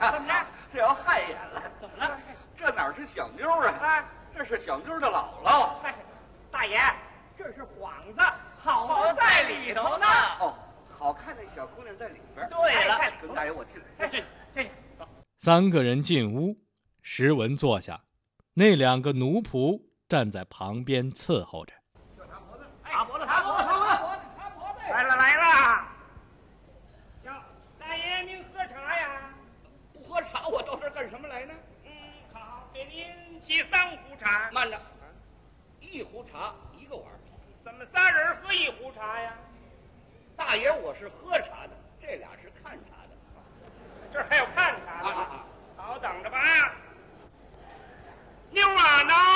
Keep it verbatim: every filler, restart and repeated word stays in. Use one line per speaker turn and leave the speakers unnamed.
呀，
怎么着？
这要害眼了。
怎么了？
这哪是小妞啊？
啊，
这是小妞的姥姥。
哎，大爷，这是幌子，好的在里头呢。
哦，好看的小姑娘在里边。
对了，
跟大爷我进来。
这这这。
三个人进屋，石文坐下，那两个奴仆站在旁边伺候着。
擦脖子，擦脖子，擦脖子，擦脖子！来了来了！哟，大爷您喝茶呀？
不喝茶，我到这儿干什么来呢？
嗯，好，给您沏三壶茶。
慢着，一壶茶一个碗。
怎么仨人喝一壶茶呀？
大爷，我是喝茶的，这俩是看茶的。
这儿还有看茶的。
啊啊啊！
好，等着吧。妞啊，拿。